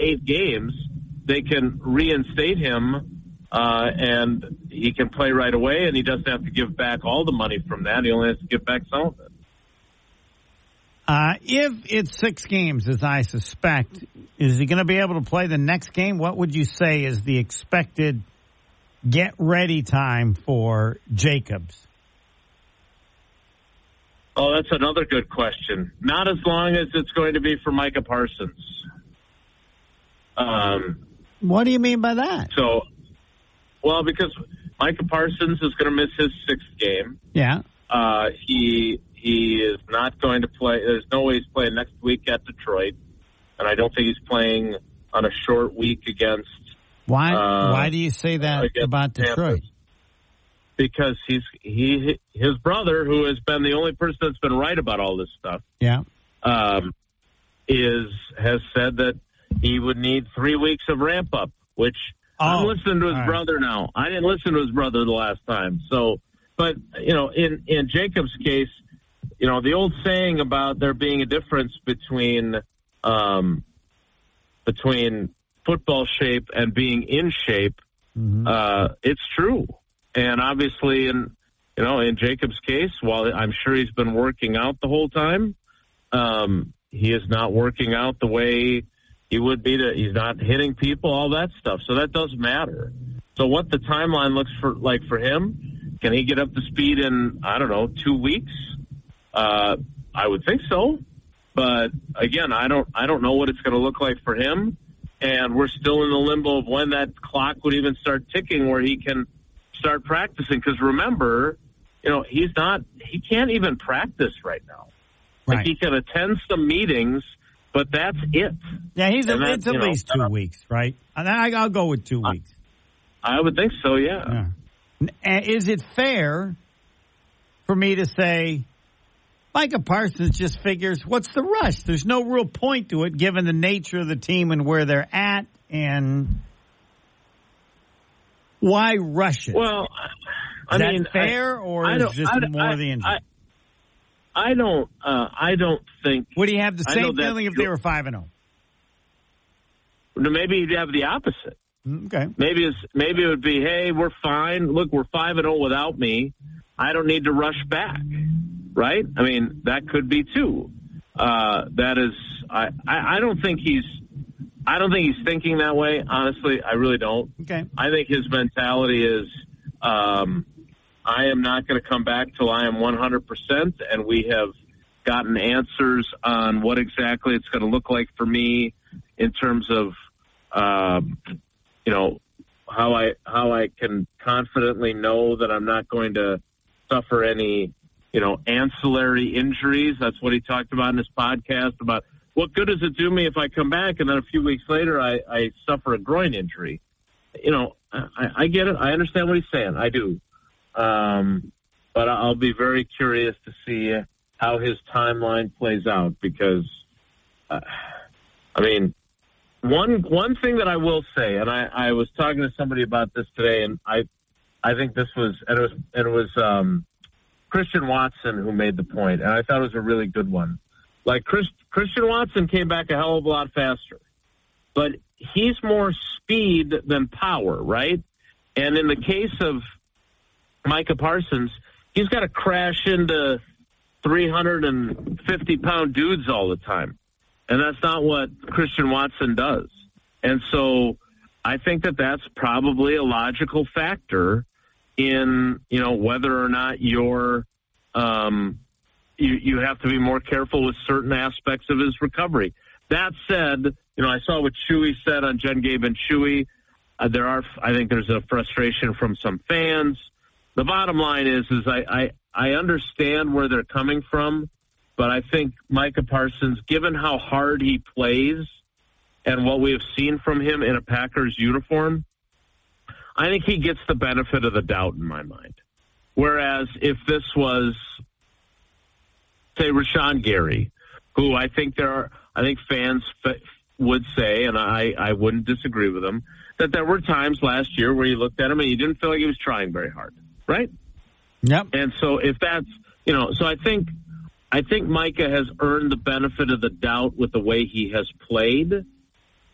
8 games, they can reinstate him, and he can play right away, and he doesn't have to give back all the money from that. He only has to give back some of it. If it's 6 games, as I suspect, is he going to be able to play the next game? What would you say is the expected get-ready time for Jacobs? Oh, that's another good question. Not as long as it's going to be for Micah Parsons. What do you mean by that? So, well, because Micah Parsons is going to miss his 6th game. Yeah. He is not going to play. There's no way he's playing next week at Detroit, and I don't think he's playing on a short week against. Why do you say that about Detroit? Tampa. Because his brother, who has been the only person that's been right about all this stuff, has said that he would need 3 weeks of ramp up. Which I'm listening to his brother now. I didn't listen to his brother the last time. So, but in Jacob's case, the old saying about there being a difference between football shape and being in shape, it's true. And obviously, in Jacob's case, while I'm sure he's been working out the whole time, he is not working out the way he would be. He's not hitting people, all that stuff. So that does matter. So what the timeline looks like for him? Can he get up to speed in 2 weeks? I would think so, but again, I don't know what it's going to look like for him, and we're still in the limbo of when that clock would even start ticking, where he can start practicing. Because remember, he can't even practice right now. Right. Like, he can attend some meetings, but that's it. Yeah, it's at least 2 weeks, right? I'll go with 2 weeks. I would think so. Yeah. Is it fair for me to say Micah Parsons just figures, what's the rush? There's no real point to it, given the nature of the team and where they're at, and why rush it? Well, is that fair, or is just more the injury? I don't think. Would he have the same feeling if they were 5-0? Maybe he'd have the opposite. Okay. Maybe it would be, hey, we're fine. Look, we're 5-0 without me. I don't need to rush back. Right? I mean, that could be too. That is, I don't think he's thinking that way. Honestly, I really don't. Okay. I think his mentality is, I am not going to come back till I am 100%, and we have gotten answers on what exactly it's going to look like for me in terms of, how I can confidently know that I'm not going to suffer any, ancillary injuries. That's what he talked about in his podcast, about what good does it do me if I come back and then a few weeks later I suffer a groin injury. I get it. I understand what he's saying. I do. But I'll be very curious to see how his timeline plays out, because, one thing that I will say, and I was talking to somebody about this today, and I think this was, and it was Christian Watson who made the point, and I thought it was a really good one. Like, Christian Watson came back a hell of a lot faster, but he's more speed than power, right? And in the case of Micah Parsons, he's got to crash into 350-pound dudes all the time, and that's not what Christian Watson does. And so I think that that's probably a logical factor in, whether or not you're, you have to be more careful with certain aspects of his recovery. That said, I saw what Chewy said on Jen, Gabe, and Chewy. I think there's a frustration from some fans. The bottom line is I understand where they're coming from, but I think Micah Parsons, given how hard he plays and what we have seen from him in a Packers uniform, I think he gets the benefit of the doubt in my mind. Whereas if this was, say, Rashawn Gary, who I think fans would say, and I wouldn't disagree with them, that there were times last year where you looked at him and you didn't feel like he was trying very hard, right? Yep. And so if that's, so I think Micah has earned the benefit of the doubt with the way he has played.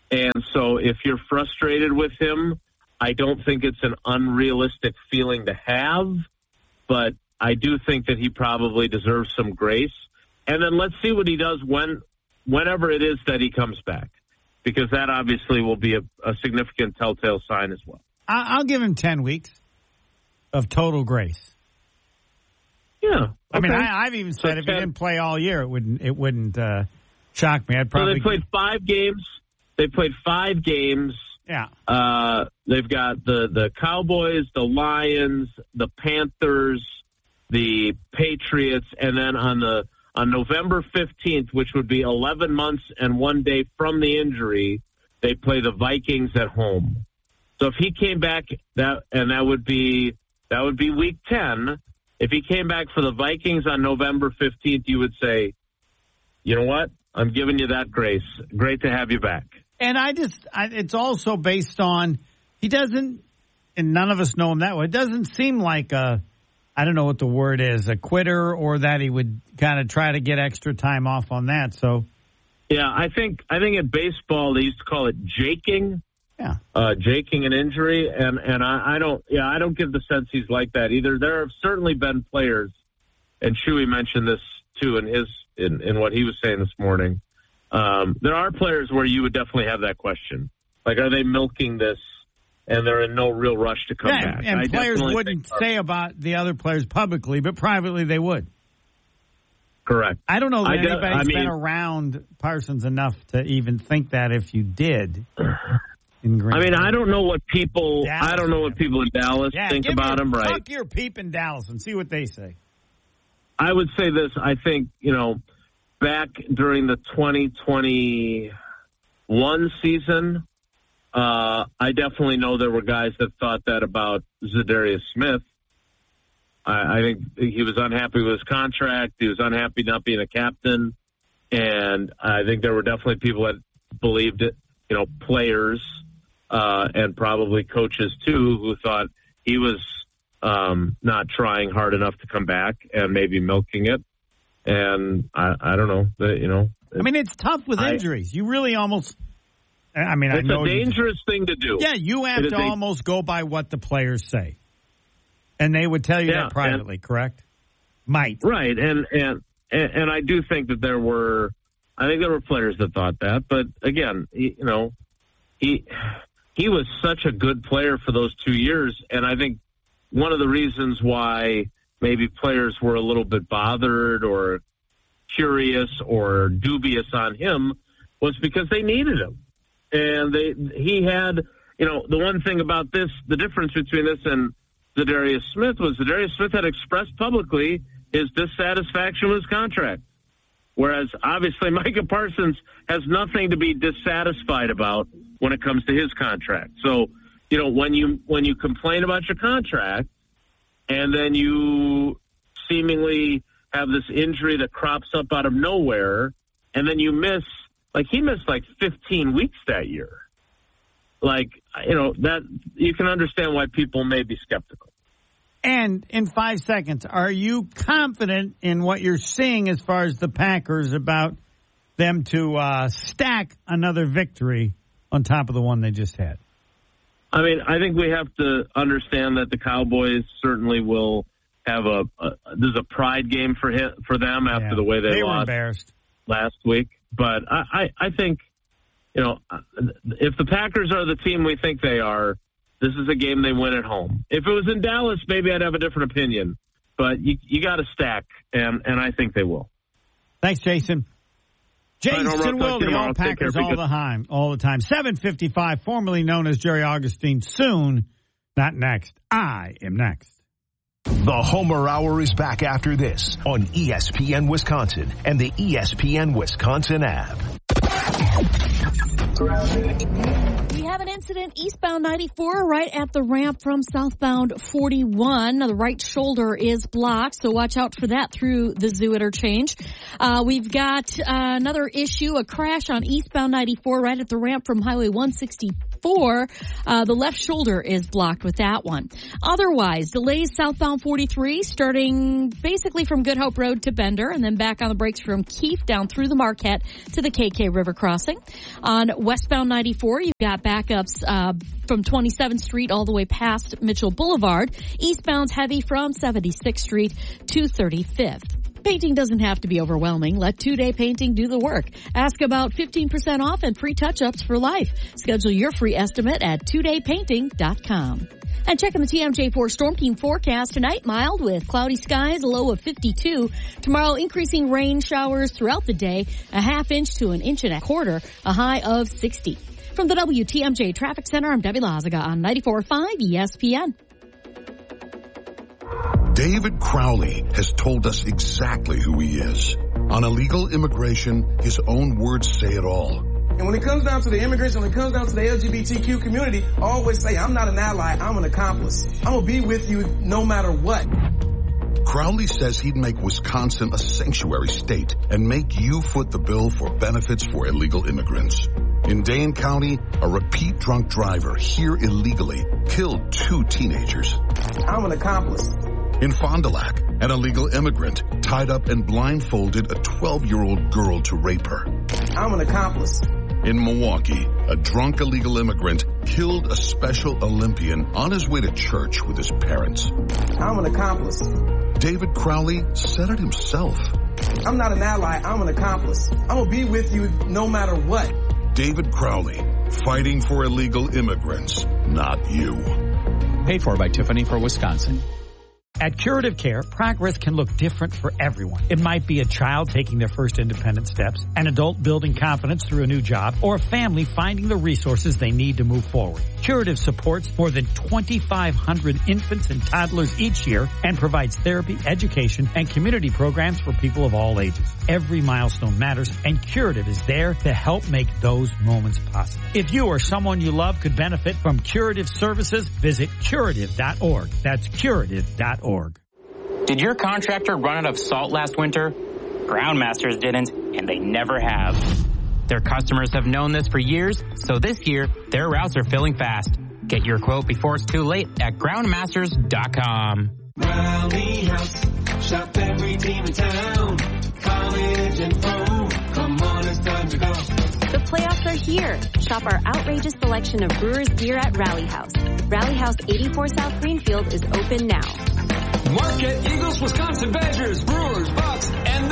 And so if you're frustrated with him, I don't think it's an unrealistic feeling to have, but I do think that he probably deserves some grace. And then let's see what he does whenever it is that he comes back, because that obviously will be a significant telltale sign as well. I'll give him 10 weeks of total grace. Yeah. Okay. I mean, I've even said if he didn't play all year, it wouldn't shock me. I'd probably. So they played 5 games. They played 5 games. Yeah. They've got the Cowboys, the Lions, the Panthers, the Patriots, and then on November 15th, which would be 11 months and 1 day from the injury, they play the Vikings at home. So if he came back, that would be week 10. If he came back for the Vikings on November 15th, you would say, you know what? I'm giving you that grace. Great to have you back. And it's also based on, he doesn't, and none of us know him that way. It doesn't seem like I don't know what the word is, a quitter, or that he would kind of try to get extra time off on that. So, yeah, I think in baseball they used to call it jaking. Yeah, jaking an injury, and I don't get the sense he's like that either. There have certainly been players, and Chewy mentioned this too in what he was saying this morning. There are players where you would definitely have that question, like, are they milking this? And they're in no real rush to come back. And players wouldn't say about the other players publicly, but privately they would. Correct. I don't know that anybody's been around Parsons enough to even think that if you did. In Green Bay. I don't know what people in Dallas think about him, right? Talk your peep in Dallas and see what they say. I would say this. I think, back during the 2021 season, I definitely know there were guys that thought that about Zadarius Smith. I think he was unhappy with his contract. He was unhappy not being a captain. And I think there were definitely people that believed it, players and probably coaches too, who thought he was not trying hard enough to come back and maybe milking it. And I don't know. It's tough with injuries. You really almost... it's a dangerous thing to do. Yeah, you have to almost go by what the players say. And they would tell you that privately, correct? Might. Right. And I do think that there were players that thought that. But again, he was such a good player for those 2 years. And I think one of the reasons why maybe players were a little bit bothered or curious or dubious on him was because they needed him. And he had, the one thing about this, the difference between this and Zadarius Smith was Zadarius Smith had expressed publicly his dissatisfaction with his contract. Whereas obviously Micah Parsons has nothing to be dissatisfied about when it comes to his contract. So, when you complain about your contract and then you seemingly have this injury that crops up out of nowhere and then you miss, he missed 15 weeks that year. That you can understand why people may be skeptical. And in 5 seconds, are you confident in what you're seeing as far as the Packers about them to stack another victory on top of the one they just had? I think we have to understand that the Cowboys certainly will have there's a pride game for them after the way they lost were embarrassed last week. But I think, if the Packers are the team we think they are, this is a game they win at home. If it was in Dallas, maybe I'd have a different opinion. But you got to stack, and I think they will. Thanks, Jason. Jason Wilde, all Packers all the time. 7:55, formerly known as Jerry Augustine. Soon, not next. I am next. The Homer Hour is back after this on ESPN Wisconsin and the ESPN Wisconsin app. We have an incident eastbound 94 right at the ramp from southbound 41. Now, the right shoulder is blocked, so watch out for that through the Zoo interchange. We've got another issue, a crash on eastbound 94 right at the ramp from Highway 164. The left shoulder is blocked with that one. Otherwise, delays southbound 43 starting basically from Good Hope Road to Bender and then back on the brakes from Keefe down through the Marquette to the KK River crossing. On westbound 94, you've got backups from 27th Street all the way past Mitchell Boulevard. Eastbound's heavy from 76th Street to 35th. Painting doesn't have to be overwhelming. Let 2-Day Painting do the work. Ask about 15% off and free touch-ups for life. Schedule your free estimate at 2daypainting.com. And checking the TMJ4 Storm Team forecast tonight, mild with cloudy skies, a low of 52. Tomorrow, increasing rain showers throughout the day, a ½ inch to 1.25 inches, a high of 60. From the WTMJ Traffic Center, I'm Debbie Lazaga on 94.5 ESPN. David Crowley has told us exactly who he is. On illegal immigration, his own words say it all. And when it comes down to the immigration, when it comes down to the LGBTQ community, I always say, I'm not an ally, I'm an accomplice. I'm going to be with you no matter what. Crowley says he'd make Wisconsin a sanctuary state and make you foot the bill for benefits for illegal immigrants. In Dane County, a repeat drunk driver here illegally killed 2 teenagers. I'm an accomplice. In Fond du Lac, an illegal immigrant tied up and blindfolded a 12-year-old girl to rape her. I'm an accomplice. In Milwaukee, a drunk illegal immigrant killed a Special Olympian on his way to church with his parents. I'm an accomplice. David Crowley said it himself. I'm not an ally, I'm an accomplice. I'm going to be with you no matter what. David Crowley, fighting for illegal immigrants, not you. Paid for by Tiffany for Wisconsin. At Curative Care, progress can look different for everyone. It might be a child taking their first independent steps, an adult building confidence through a new job, or a family finding the resources they need to move forward. Curative supports more than 2,500 infants and toddlers each year and provides therapy, education, and community programs for people of all ages. Every milestone matters, and Curative is there to help make those moments possible. If you or someone you love could benefit from Curative services, visit curative.org. That's curative.org. Did your contractor run out of salt last winter? Groundmasters didn't, and they never have. Their customers have known this for years, so this year, their routes are filling fast. Get your quote before it's too late at groundmasters.com. Rally House, shop every team in town. College and pro, come on, it's time to go. The playoffs are here. Shop our outrageous selection of Brewers gear at Rally House. Rally House 84 South Greenfield is open now. Marquette Eagles, Wisconsin Badgers, Brewers, Bucks, and